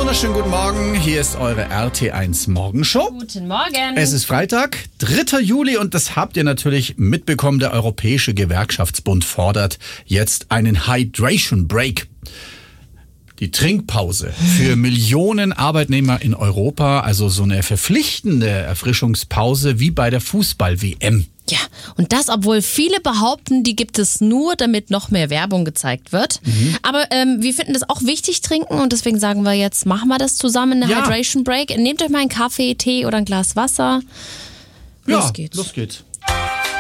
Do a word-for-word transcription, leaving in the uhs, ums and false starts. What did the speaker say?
wunderschönen guten Morgen. Hier ist eure R T eins Morgenshow. Guten Morgen. Es ist Freitag, dritter Juli und das habt ihr natürlich mitbekommen. Der Europäische Gewerkschaftsbund fordert jetzt einen Hydration Break. Die Trinkpause für Millionen Arbeitnehmer in Europa, also so eine verpflichtende Erfrischungspause wie bei der Fußball-W M. Ja, und das, obwohl viele behaupten, die gibt es nur, damit noch mehr Werbung gezeigt wird. Mhm. Aber ähm, wir finden das auch wichtig, trinken, und deswegen sagen wir jetzt, machen wir das zusammen, eine ja. Hydration Break. Nehmt euch mal einen Kaffee, Tee oder ein Glas Wasser. Los ja, geht's. los geht's.